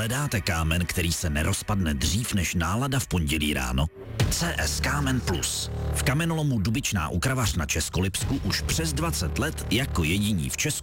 Hledáte kámen, který se nerozpadne dřív než nálada v pondělí ráno? CS Kámen Plus. V kamenolomu Dubičná u Kravař na Českolipsku už přes 20 let jako jediní v Česku